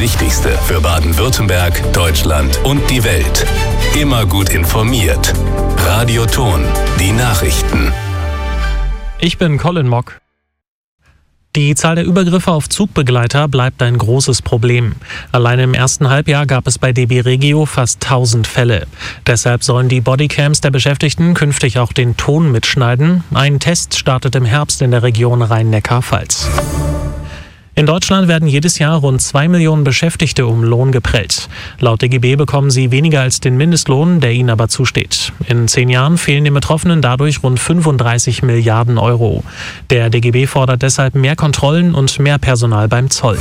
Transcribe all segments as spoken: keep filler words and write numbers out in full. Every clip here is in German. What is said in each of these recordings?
Wichtigste für Baden-Württemberg, Deutschland und die Welt. Immer gut informiert. Radio Ton, die Nachrichten. Ich bin Colin Mock. Die Zahl der Übergriffe auf Zugbegleiter bleibt ein großes Problem. Allein im ersten Halbjahr gab es bei D B Regio fast tausend Fälle. Deshalb sollen die Bodycams der Beschäftigten künftig auch den Ton mitschneiden. Ein Test startet im Herbst in der Region Rhein-Neckar-Pfalz. In Deutschland werden jedes Jahr rund zwei Millionen Beschäftigte um Lohn geprellt. Laut D G B bekommen sie weniger als den Mindestlohn, der ihnen aber zusteht. In zehn Jahren fehlen den Betroffenen dadurch rund fünfunddreißig Milliarden Euro. Der D G B fordert deshalb mehr Kontrollen und mehr Personal beim Zoll.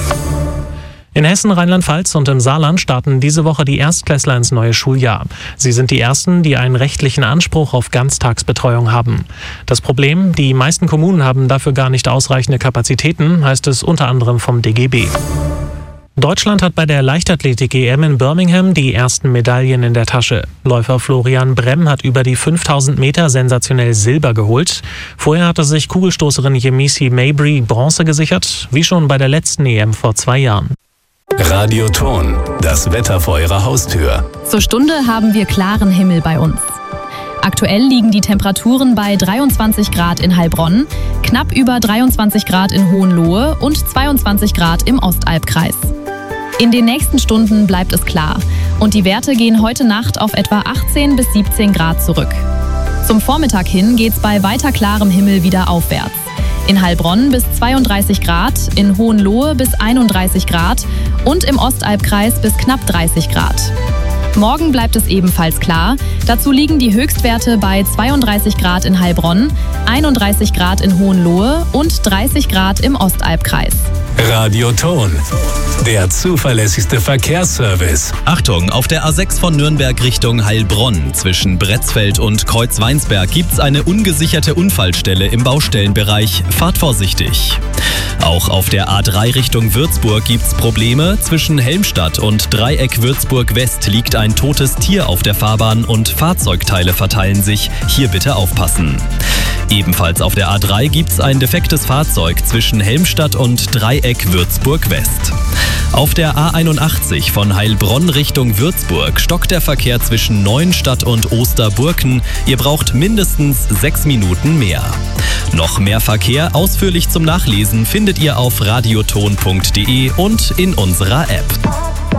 In Hessen, Rheinland-Pfalz und im Saarland starten diese Woche die Erstklässler ins neue Schuljahr. Sie sind die ersten, die einen rechtlichen Anspruch auf Ganztagsbetreuung haben. Das Problem, die meisten Kommunen haben dafür gar nicht ausreichende Kapazitäten, heißt es unter anderem vom D G B. Deutschland hat bei der Leichtathletik-E M in Birmingham die ersten Medaillen in der Tasche. Läufer Florian Bremm hat über die fünftausend Meter sensationell Silber geholt. Vorher hatte sich Kugelstoßerin Yemisi Mabry Bronze gesichert, wie schon bei der letzten E M vor zwei Jahren. Radio Ton, das Wetter vor Ihrer Haustür. Zur Stunde haben wir klaren Himmel bei uns. Aktuell liegen die Temperaturen bei dreiundzwanzig Grad in Heilbronn, knapp über dreiundzwanzig Grad in Hohenlohe und zweiundzwanzig Grad im Ostalbkreis. In den nächsten Stunden bleibt es klar und die Werte gehen heute Nacht auf etwa achtzehn bis siebzehn Grad zurück. Zum Vormittag hin geht's bei weiter klarem Himmel wieder aufwärts. In Heilbronn bis zweiunddreißig Grad, in Hohenlohe bis einunddreißig Grad und im Ostalbkreis bis knapp dreißig Grad. Morgen bleibt es ebenfalls klar. Dazu liegen die Höchstwerte bei zweiunddreißig Grad in Heilbronn, einunddreißig Grad in Hohenlohe und dreißig Grad im Ostalbkreis. Radio Ton, der zuverlässigste Verkehrsservice. Achtung, auf der A sechs von Nürnberg Richtung Heilbronn zwischen Bretzfeld und Kreuzweinsberg gibt's eine ungesicherte Unfallstelle im Baustellenbereich. Fahrt vorsichtig. Auch auf der A drei Richtung Würzburg gibt's Probleme. Zwischen Helmstadt und Dreieck Würzburg West liegt ein totes Tier auf der Fahrbahn und Fahrzeugteile verteilen sich. Hier bitte aufpassen. Ebenfalls auf der A drei gibt's ein defektes Fahrzeug zwischen Helmstadt und Dreieck Würzburg West. Auf der A einundachtzig von Heilbronn Richtung Würzburg stockt der Verkehr zwischen Neuenstadt und Osterburken. Ihr braucht mindestens sechs Minuten mehr. Noch mehr Verkehr ausführlich zum Nachlesen findet ihr auf radioton punkt de und in unserer App.